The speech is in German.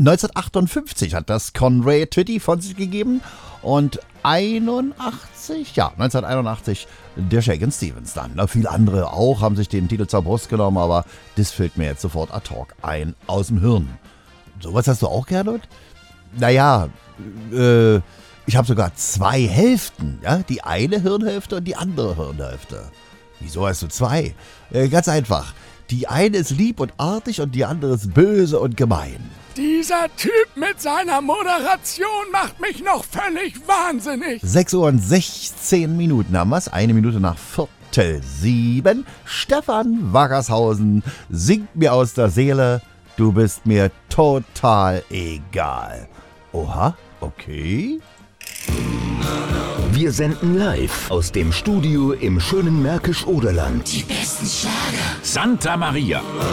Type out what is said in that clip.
1958 hat das Conway Twitty von sich gegeben und 1981 der Shakin' Stevens dann. Na, viele andere auch haben sich den Titel zur Brust genommen, aber das fällt mir jetzt sofort ad hoc ein aus dem Hirn. Sowas hast du auch, Gernot? Naja, ich habe sogar 2 Hälften, ja? Die eine Hirnhälfte und die andere Hirnhälfte. Wieso hast du 2? Ganz einfach. Die eine ist lieb und artig und die andere ist böse und gemein. Dieser Typ mit seiner Moderation macht mich noch völlig wahnsinnig. 6:16 haben wir's. 1 Minute nach 6:15. Stefan Wackershausen singt mir aus der Seele, du bist mir total egal. Oha, okay. Wir senden live aus dem Studio im schönen Märkisch-Oderland. Die besten Schlager. Santa Maria.